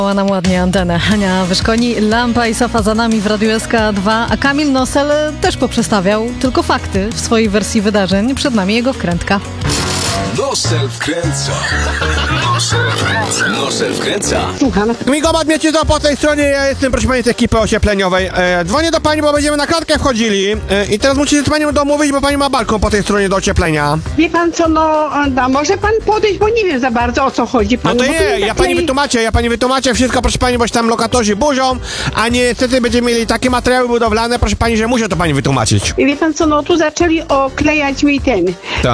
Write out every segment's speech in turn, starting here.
Nam ładnie antenę. Hania wyszkoni, lampa i sofa za nami w Radiu SK2, a Kamil Nosel też poprzestawiał tylko fakty w swojej wersji wydarzeń. Przed nami jego wkrętka. Nosel wkręca. Nosel wkręca. Słucham. Migomat Miecizo po tej stronie, ja jestem, proszę pani, z ekipy ociepleniowej. Dzwonię do pani, bo będziemy na klatkę wchodzili i teraz musicie z panią domówić, bo pani ma balkon po tej stronie do ocieplenia. Wie pan co, może pan podejść, bo nie wiem za bardzo o co chodzi panu. No to nie, ja pani wytłumaczę wszystko, proszę pani, bo się tam lokatorzy burzą, a niestety będziemy mieli takie materiały budowlane, proszę pani, że muszę to pani wytłumaczyć. Wie pan co, tu zaczęli oklejać mi Tak.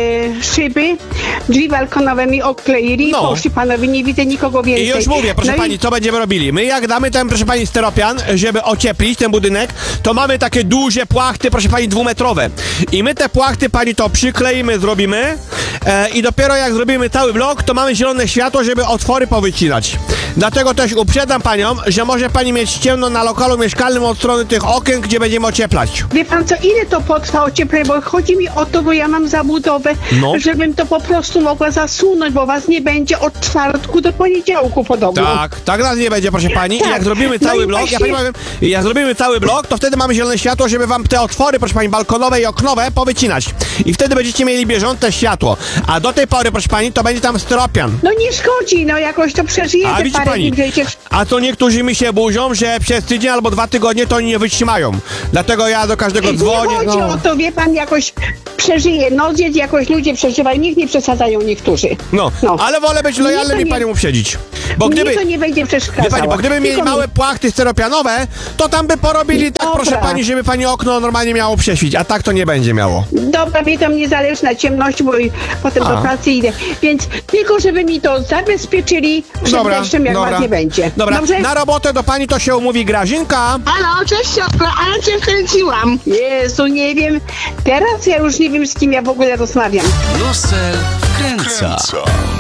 szyby, drzwi balkonowe mi okleili, No. poszli panowie, nie widzę nikogo więcej. I już mówię, proszę No pani, co będziemy robili. My jak damy ten, proszę pani, styropian, żeby ocieplić ten budynek, to mamy takie duże płachty, proszę pani, 2-metrowe. I my te płachty, pani, to przykleimy, zrobimy i dopiero jak zrobimy cały blok, to mamy zielone światło, żeby otwory powycinać. Dlatego też uprzedzam panią, że może pani mieć ciemno na lokalu mieszkalnym od strony tych okien, gdzie będziemy ocieplać. Wie pan co, ile to potrwa ocieplenie, bo chodzi mi o to, bo ja mam zabudowę, No. żebym to po prostu mogła zasunąć, bo was nie będzie od czwartku do poniedziałku podobno. Tak nas nie będzie, proszę pani. I Tak. jak zrobimy No cały i blok, właśnie- ja pani powiem, jak zrobimy cały blok, to wtedy mamy zielone światło, żeby wam te otwory, proszę pani, balkonowe i oknowe powycinać. I wtedy będziecie mieli bieżące światło. A do tej pory, proszę pani, to będzie tam styropian. No nie szkodzi, jakoś to przeżyjecie A widzi parę pani, dni, przecież. a to niektórzy mi się burzą, że przez tydzień albo 2 tygodnie to oni nie wytrzymają. Dlatego ja do każdego dzwonię. Nie chodzi o to, wie pan, jakoś przeżyje. Noc jakoś ludzie przeżywają, niech nie przesadzają niektórzy. No, ale wolę być lojalnym Mnie i to panią uprzedzić. Bo Mnie gdyby, to nie będzie przeszkadzało. wie pani, bo gdyby mieli Tylko małe płachty styropianowe, to tam by porobili tak, Dobra. proszę pani, żeby pani okno normalnie miało prześwić, a tak to nie będzie miało. Dobra, mnie to nie zależy na ciemności, bo i potem do pracy idę. Więc tylko, żeby mi to zabezpieczyli przed deszczem, jak was nie będzie. Dobra, Dobrze? na robotę do pani to się umówi Grażynka. Halo, cześć siostro, ale cię wkręciłam. Jezu, nie wiem. Teraz ja już nie wiem, z kim ja w ogóle rozmawiam. Nosel wkręca.